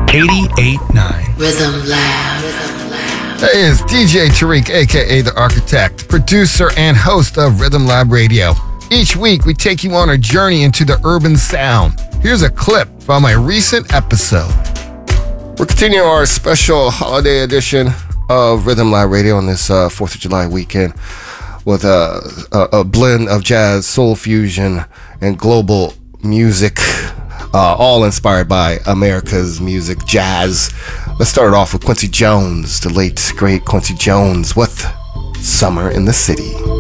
88.9 Rhythm Lab. Hey, it's DJ Tariq, aka The Architect, producer and host of Rhythm Lab Radio. Each week, we take you on a journey into the urban sound. Here's a clip from a recent episode. We're continuing our special holiday edition of Rhythm Lab Radio on this 4th of July weekend with a blend of jazz, soul fusion, and global music, all inspired by America's music, jazz. Let's start it off with Quincy Jones, the late, great Quincy Jones with Summer in the City.